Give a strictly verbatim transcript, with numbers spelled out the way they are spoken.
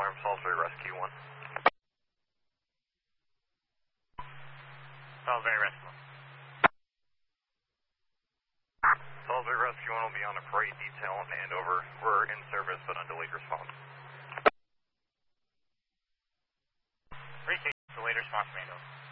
alarm, Salisbury Rescue one. Salisbury Rescue one. Salisbury Rescue one will be on a parade detail and Andover. We're in service but on delayed response. Appreciate delayed response from Andover.